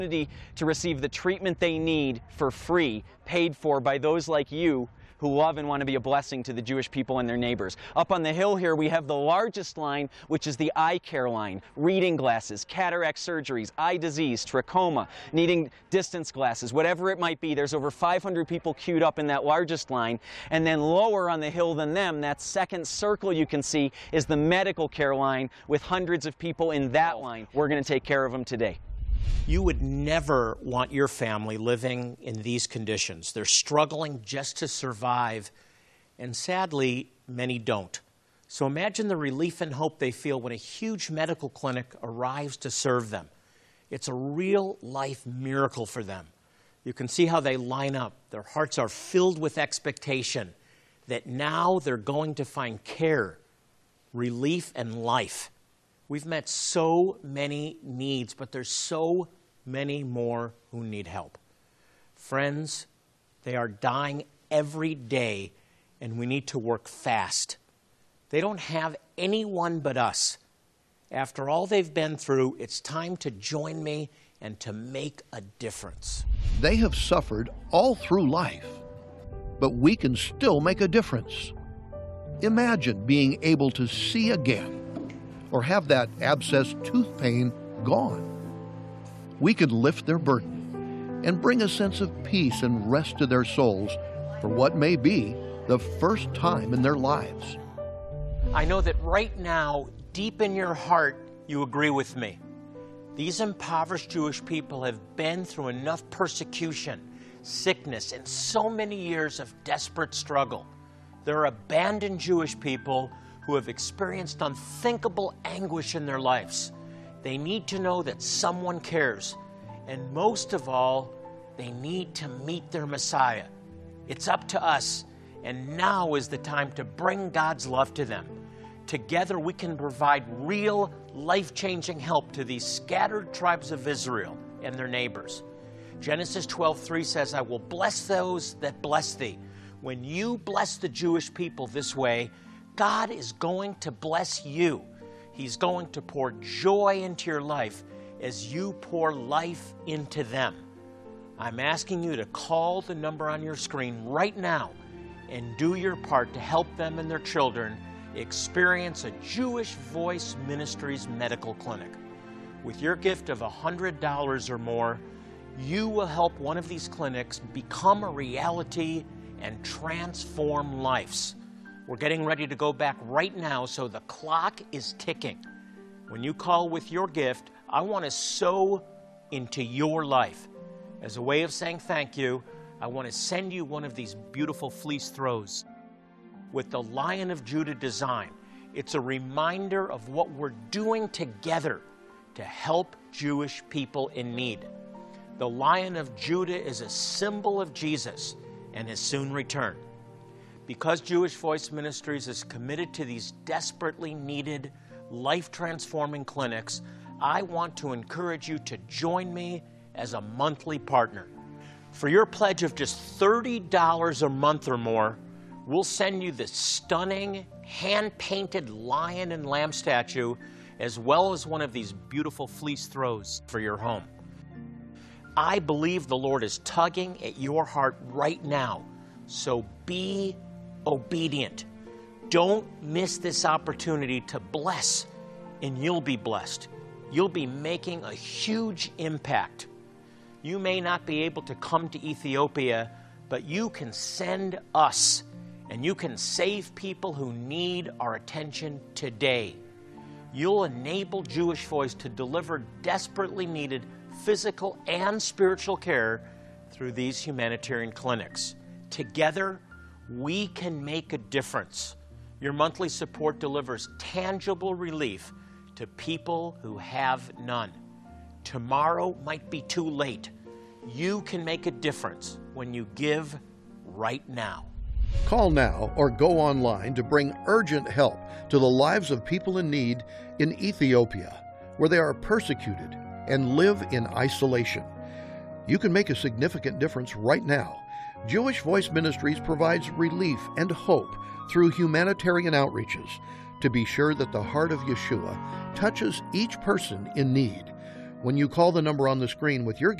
to receive the treatment they need for free, paid for by those like you who love and want to be a blessing to the Jewish people and their neighbors. Up on the hill here, we have the largest line, which is the eye care line. Reading glasses, cataract surgeries, eye disease, trachoma, needing distance glasses, whatever it might be. There's over 500 people queued up in that largest line. And then lower on the hill than them, that second circle you can see is the medical care line with hundreds of people in that line. We're going to take care of them today. You would never want your family living in these conditions. They're struggling just to survive, and sadly, many don't. So imagine the relief and hope they feel when a huge medical clinic arrives to serve them. It's a real-life miracle for them. You can see how they line up. Their hearts are filled with expectation that now they're going to find care, relief, and life. We've met so many needs, but there's so many more who need help. Friends, they are dying every day, and we need to work fast. They don't have anyone but us. After all they've been through, it's time to join me and to make a difference. They have suffered all through life, but we can still make a difference. Imagine being able to see again, or have that abscess tooth pain gone. We could lift their burden and bring a sense of peace and rest to their souls for what may be the first time in their lives. I know that right now, deep in your heart, you agree with me. These impoverished Jewish people have been through enough persecution, sickness, and so many years of desperate struggle. They're abandoned Jewish people who have experienced unthinkable anguish in their lives. They need to know that someone cares. And most of all, they need to meet their Messiah. It's up to us, and now is the time to bring God's love to them. Together we can provide real, life-changing help to these scattered tribes of Israel and their neighbors. Genesis 12:3 says, "I will bless those that bless thee." When you bless the Jewish people this way, God is going to bless you. He's going to pour joy into your life as you pour life into them. I'm asking you to call the number on your screen right now and do your part to help them and their children experience a Jewish Voice Ministries medical clinic. With your gift of $100 or more, you will help one of these clinics become a reality and transform lives. We're getting ready to go back right now, so the clock is ticking. When you call with your gift, I want to sow into your life. As a way of saying thank you, I want to send you one of these beautiful fleece throws with the Lion of Judah design. It's a reminder of what we're doing together to help Jewish people in need. The Lion of Judah is a symbol of Jesus and his soon return. Because Jewish Voice Ministries is committed to these desperately needed, life-transforming clinics, I want to encourage you to join me as a monthly partner. For your pledge of just $30 a month or more, we'll send you this stunning, hand-painted lion and lamb statue, as well as one of these beautiful fleece throws for your home. I believe the Lord is tugging at your heart right now, so be obedient. Don't miss this opportunity to bless, and you'll be blessed. You'll be making a huge impact. You may not be able to come to Ethiopia, but you can send us, and you can save people who need our attention today. You'll enable Jewish Voice to deliver desperately needed physical and spiritual care through these humanitarian clinics. Together, we can make a difference. Your monthly support delivers tangible relief to people who have none. Tomorrow might be too late. You can make a difference when you give right now. Call now or go online to bring urgent help to the lives of people in need in Ethiopia, where they are persecuted and live in isolation. You can make a significant difference right now. Jewish Voice Ministries provides relief and hope through humanitarian outreaches to be sure that the heart of Yeshua touches each person in need. When you call the number on the screen with your